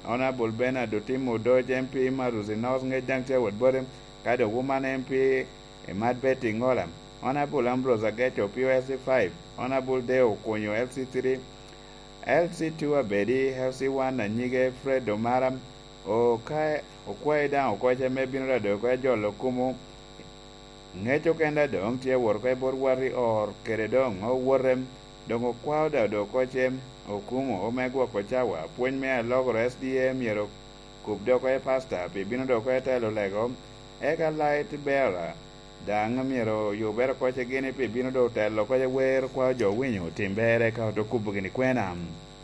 Honorable Bernard Dotimo Dodge MP Maruzi North Ngejangtia Woodbottom, Kado Woman MP Mad Betty Ngolam, Honorable Ambrose Agecho POSC 5, Honorable Deo Konyo LC3, LC2 Abedi, LC1 Nanyige Fred Omaram, Okwaida Okwaja Mebinra Dokwajo Lokumu, Ngecho Kenda Dong Tia Workai Borwari or Keredong O Warrem, Dongo Kwada Dokochem, Okumu Omegwa Kochawa, Puen Mea Logro SDM Yero Kubdoko Pasta, Bibino Doko Telo Lego, Eka Light Bearer, Dang Miro, you better coach again if Bibino do tell Lokoja where Kwajo Winyo, Timbere Kauto Kubugini Quenam.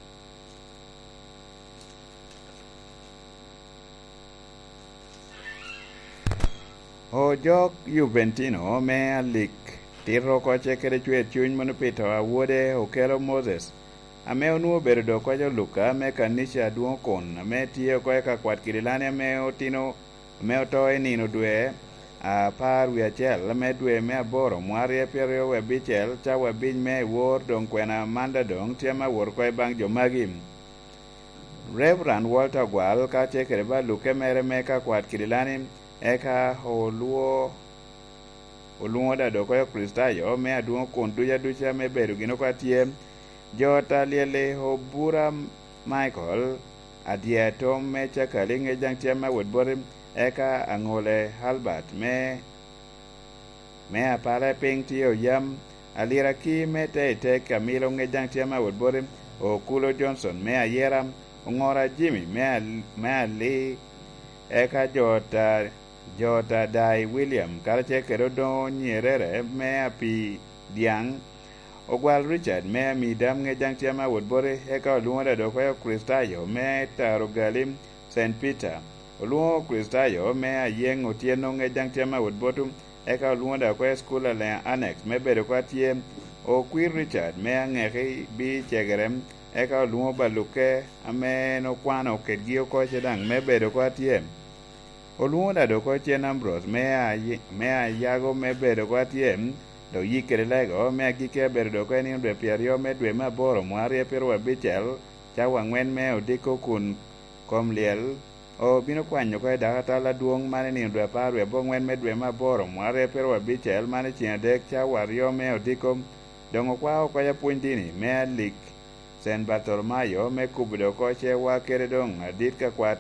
Ojok Juventino, Mea Lick, Tiro Coche Kerechue Chun Monopito, Awode, Okelo Moses. Ameo nuo bedo kwajo luka me kanisha duo kon ame tiyo kwa kwat kirilani ameo tino ameo toe nino dwe a par wi achel ame dwe me aboro mwari piero we bichel cha we biny me wor dong kwena manda dong tiama wor kwa bang jomagim Reverend Walter Gwal ka chekere ba luke mere me ka kwat kirilani eka oluo da do kwa kristayo me aduo kon duja ducha me bedo gino kwa tiem Jota liele Hobura Michael adia Tom mecha kalinge jang tiama Woodborim eka angole Halbert me apara ping tiyo yam alira ki mete te Camilo nge jang tiama Woodborim Okulo Johnson me ayeram ngora Jimmy me ali eka Jota Dai William karache kerodo nyerere me api diang Ogwal Richard me midam nge jang tiama Woodbore eka oluonda dokoyo Kristayo me Tarogalim St. Peter oluo Kristayo me ayeng otieno nge jang tiama Woodbotum eka oluonda koyo school ale annex me bedo kwa tie Okwir Richard me ang'eki bi chegerem eka oluo baluke ame no kwano ketgio koche dang me bedo kwa tie oluonda dokoyo Chien Ambrose me ayago me bedo kwa tie do yikere lego me agike berdo ko ni dwe pierio me dwe maboro mwari pero bichel cha wangwen me odiko kun komliel o bino kwanyo ko da la duong mane ni dwe parwe bongwen me dwe maboro mwari pero bichel mane chiendek cha wario me odiko dongo kwao ko ya puindini me lik Sen Bartolomeo me kubdo ko che wa keredong adit ka kwat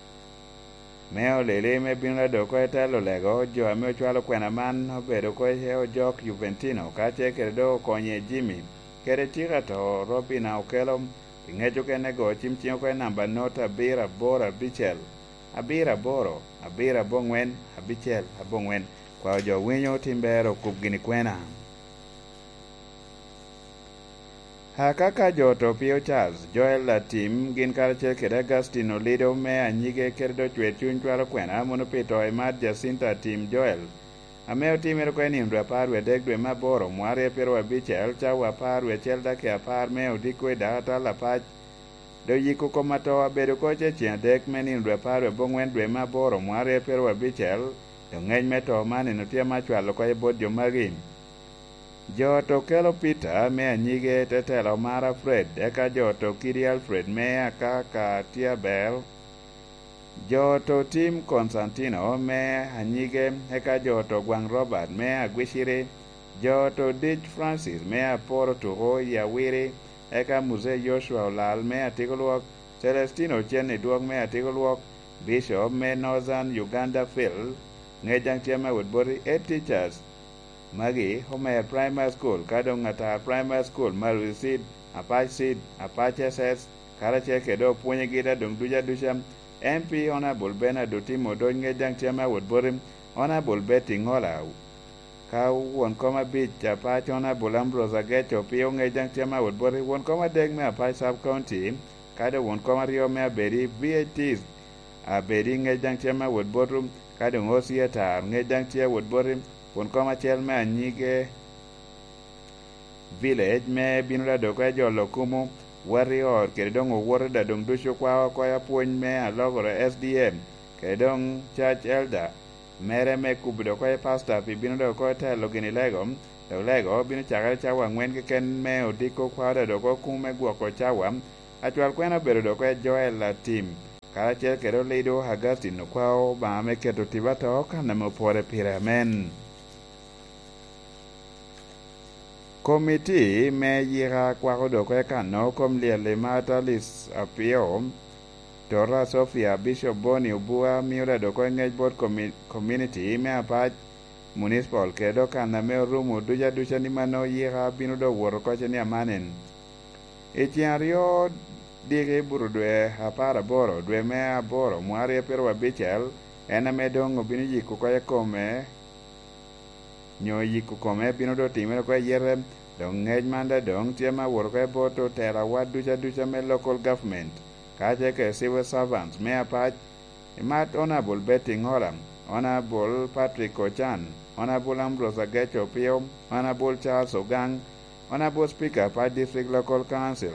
Meo lele me binra do ko telo lego jo ame chwalo kwena man obedo ko heo jok Juventino kache kedo konye Jimmy kere tira to Robina okelo ngejo kene go chimchio ko namba nota bira bora bichel abira bongwen abichel abongwen kwa jo winyo timbero kubgini kwena Hakaka Joto Pio Charles, Joel Latim, Gin Karche Kedagastino Lido me anyige kerdo chwe chunchwalo kwena monopito emad Jacinta Tim Joel. Ameo timero kweni mdwa parwe degdwe maboro mwari pero wabichel cha waparwe chelda ke apar meo dikwe data la pach. Do yiku komatoa bedo koche chien dek meni mdwa parwe bongwen dwe maboro mwari pero wabichel. Do ngeny meto mani nutia machwalo kwa bod jomagim. Joto kelo Peter me anyige tetelo mara Fred eka joto Kiri Alfred me akaka tia bel Joto Tim Constantino me anyige eka joto Gwang Robert me agwishiri Joto Dich Francis me aporo tuho yawiri eka Muse Joshua Olal me atigoluok Celestino Chene duok me atigoluok Bishop me Northern Uganda Phil ngejang tiama Woodbury 8 teachers Magi Homer Primary School, Kadong Ngata Primary School, Maru Seed, Apache SS, Karache Kedo Punya Gida Dung Duja Dusham, MP Honorable Bernard Dotimo Donge Jang Tiama Woodborim, Honorable Betty Ngola, Kau Won Koma Beach, Apache Honorable Ambrose Agecho, Pionge Jang Tiama Woodborim, Won Koma Degme Apache Sub County, Kado Won Koma Rio Mea Beri, VATs, Beri Nge Jang Tiama Woodborim, Kadong Osieta, Nge Jang Tia Woodborim, Won koma chel me anyige village me binura do kwa jolo kumu warrior kedong owuor da dong dusho kwa ya puony me alogoro SDM kedong church elder mere me kubdo kwa pastor pi binura ko telo gini legom to lego bino chakare chawa ngwen ke ken me odiko kwa da do ko kume gwoko chawa achwal kwena bedo do kwa Joel Latim karachiel kendo Lido Augustine Okwao bang'e keto tibato kana mopore pire amen. Komiti me yira kwako doko kano kom liele mata lis apio Tora Sofia Bishop Boni Ubua miura doko ngej board community me apach municipal kedo kana me rumu duja ni mano yira binu do woro koche ni amanen. Ichiario digi buru dwe apara boro dwe me aboro mwari pero wabichel ena me dongo binu yiku kwa kome nyo yiku kome binu do timero kwa yere dong ngej manda dong tiema woro kwa boto tera wa duja me local government kache ke civil servants me apach imat honorable Betty Ngoram, honorable Patrick Ochan, honorable Ambrose Agecho Pio, honorable Charles Ogang, honorable Speaker Pat District Local Council.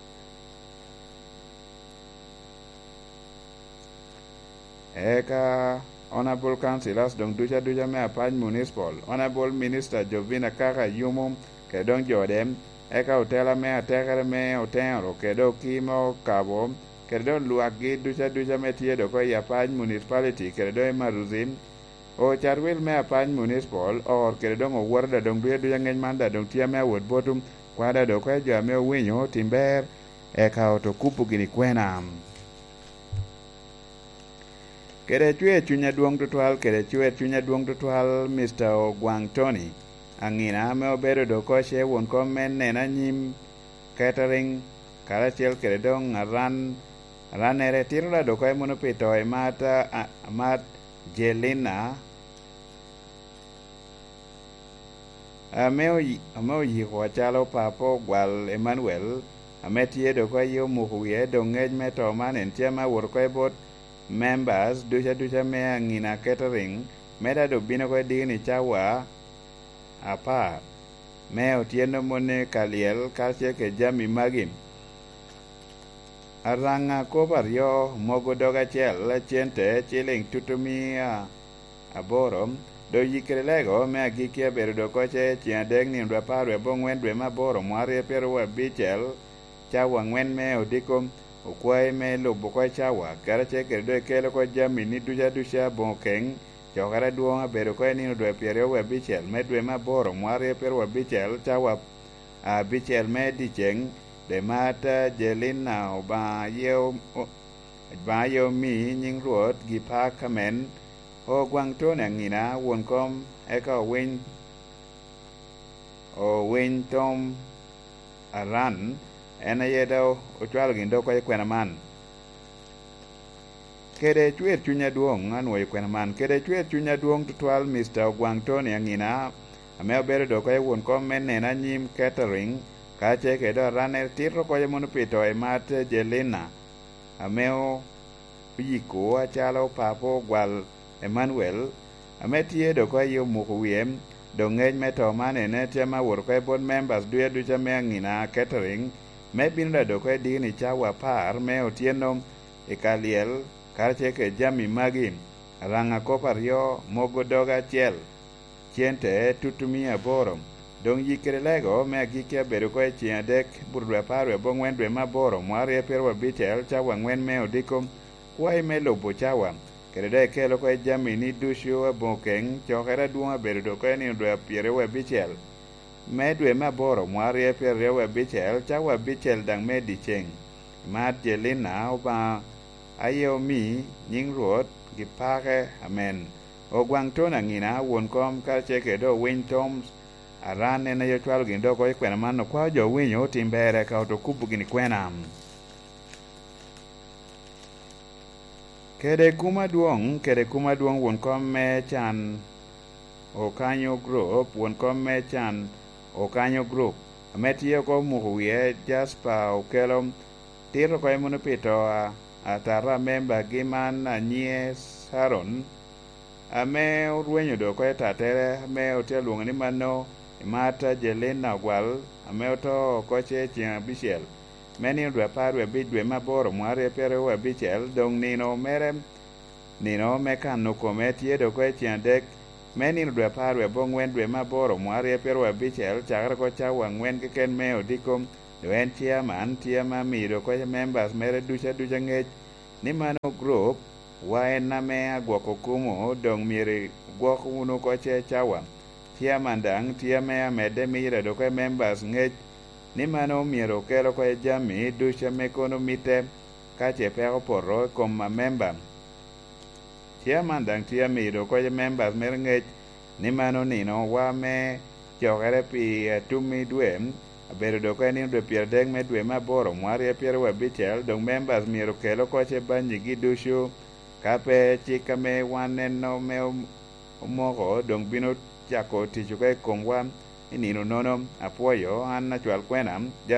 Eka honorable councillors dong duja me apach municipal, honorable Minister Jovina Kaka Yumo kedong jodem, eka hotela me atekere me otero kedo kimo kabo kedo luagi duja me tiedo ko yapany municipality kedo maruzim o charwil me apany municipal or kedo ngo warda dong duja ngeny manda dong tia me wod botum kwada do ko jo me winyo timber eka otokupu gini kwenam kede chwe chunya duong tutwal Mr. Ogwang Tony angina me obedo do ko she won ko men nena nyim catering karachiel kede dong ran ere tirula do ko mono pito e mat Jelina ameo yi ko chalo papo gwal Emmanuel ametie do ko yo muhuye do ngej meto manen tiama wor ko bot members duja me angina catering meda do bino ko dini chawa apa me otieno mone kaliel kalche ke jami magim aranga ko baryo mogo doga chel chente chiling tutumi aborom do yikrelego me agikia bedo do koche chiadeng ni ndwa parwe bongwen dwe maboro mwari pero wa bichel chawa ngwen me odikom okwai me lobo ko chawa karache ke do kelo ko jami ni duja bonkeng chokara duonga bedo ko ni dwe pero wa bichel me dwe maboro mwari pero wa bichel chawa bichel me dicheng de mata Jelina ba yo mi nying ruot gi pa kamen o gwang to na ngina won kom eka win tom aran ena yedo o chwal gindo ko kwena man kede chwer chunya duong anwo kwena man kede chwer chunya duong tutwal Mr. Ogwang to na ngina ame obero do ko won kom men na nyim catering kache kedo raner tiro ko mono pito e mat Jelina ameo yiko achalo papo gwal Emmanuel ametie do ko yo mukwiem do ngej meto mane ne tema wor ko board members duja me ngina catering me binda do ko dini chawa par me otieno e kaliel kache ke jami magi ranga ko pario mogo doga chel chiente tutumi aboro dong yikrelego me agikia bedo ko chiadek burdwe parwe bongwen dwe maboro mwari pero bichel chawa ngwen me odikom kwai me lobo chawa kede kelo ko jami ni dushu bonkeng chokera duonga bedo ko ni dwe pero bichel me dwe maboro mwari pero bichel chawa bichel dang me dicheng mat Jelina oba ayo mi nying ruot gi pake amen Ogwang to na ngina won kom ka cheke do win toms arane na yo chwal gindo ko kwena mano kwa jo winyo timbere ka otokupu gini kwena kede kuma duong won kom me chan okanyo group won kom me chan okanyo group ametie ko muhuye Jasper okelo tiro ko mono pito atara member giman anyie Saron ame urwenyo do ko tatere ame oteluong ni mano mata Jelina gwal ame to koche chia bichel meni dwe parwe bidwe maboro mware pero wa bichel dong nino mekan no kometie do ko chia dek meni dwe parwe bongwen dwe maboro mware pero wa bichel chakra ko chawa ngwen ken me odikom do en chairman tiama miro ko members mere duja ngej ni mano group waen na me agwoko kumo dong mieri gwoko unu koche chawa tia mandang tia me amede mira do ke members ngech ni mano miero kelo ko jami dusha me kono mite kache pego porro kom member tia mandang tia miro ko members mer ngech ni mano nino wa me jogere pi tumi dwe bedo do ko ni do pier deng me dwe maboro mwari pier we bichel dong members miero kelo koche banyi gi dushu kape chika me wanen no me moko dong bino chako tichuke kongwa inino nono apoyo an na chwal kwena